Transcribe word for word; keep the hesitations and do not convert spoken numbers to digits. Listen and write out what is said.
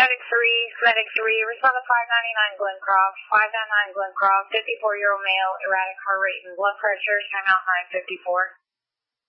Medic three, Medic three, respond to five ninety-nine Glencroft, five ninety-nine Glencroft, fifty-four-year-old male, erratic heart rate and blood pressure, timeout nine fifty-four.